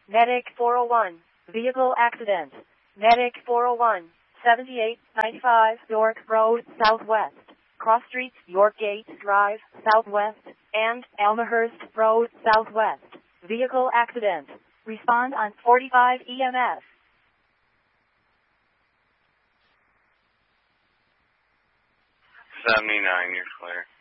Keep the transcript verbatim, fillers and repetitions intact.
Medic four oh one. Vehicle accident. Medic four oh one. seventy-eight ninety-five York Road, Southwest. Cross Streets, Yorkgate Drive, Southwest, and Elmhurst Road, Southwest. Vehicle accident. Respond on forty-five E M S. seventy-nine, you're clear.